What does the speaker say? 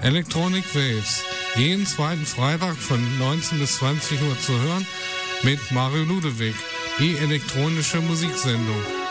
Electronic Waves. Jeden zweiten Freitag von 19 bis 20 Uhr zu hören mit Mario Ludewig, die elektronische Musiksendung.